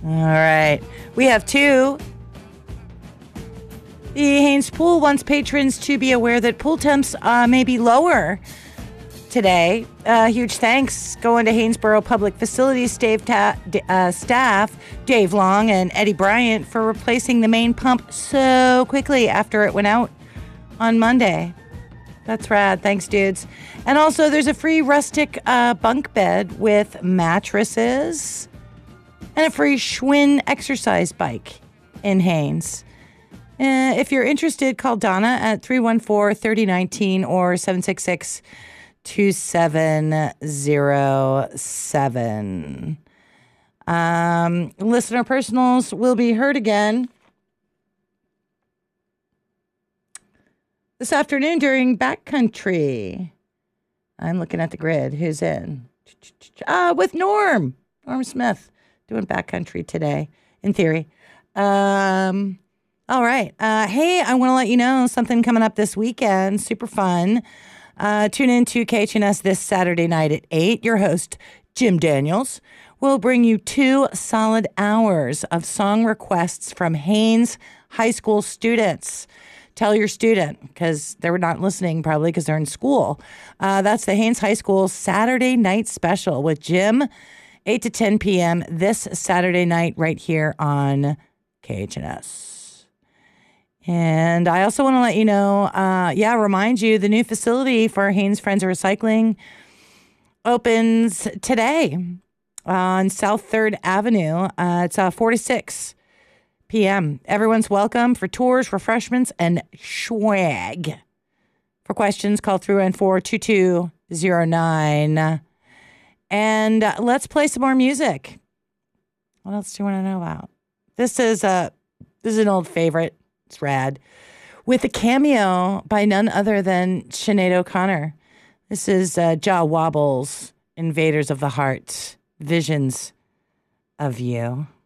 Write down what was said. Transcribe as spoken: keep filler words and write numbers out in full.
All right. We have two. The Haynes Pool wants patrons to be aware that pool temps uh, may be lower today. Uh, huge thanks going to Haynesboro Public Facilities Dave ta- uh, staff, Dave Long and Eddie Bryant, for replacing the main pump so quickly after it went out on Monday. That's rad. Thanks, dudes. And also, there's a free rustic uh, bunk bed with mattresses and a free Schwinn exercise bike in Haynes. Uh, if you're interested, call Donna at three one four, three oh one nine or seven six six, two seven zero seven. Um, listener personals will be heard again this afternoon during Backcountry. I'm looking at the grid. Who's in? Ah, with Norm. Norm Smith doing Backcountry today, in theory. Um... All right. Uh, hey, I want to let you know something coming up this weekend. Super fun. Uh, tune in to K H N S this Saturday night at eight. Your host, Jim Daniels, will bring you two solid hours of song requests from Haynes High School students. Tell your student, because they're not listening probably because they're in school. Uh, that's the Haynes High School Saturday night special with Jim, eight to ten p.m. this Saturday night right here on K H N S. And I also want to let you know, uh, yeah, remind you, the new facility for Haynes Friends of Recycling opens today on South third Avenue. Uh, it's uh, four to six p.m. Everyone's welcome for tours, refreshments, and swag. For questions, call three one four, two two zero nine. And uh, let's play some more music. What else do you want to know about? This is, a, this is an old favorite. It's rad. With a cameo by none other than Sinead O'Connor. This is uh, Jah Wobble's Invaders of the Heart, Visions of You.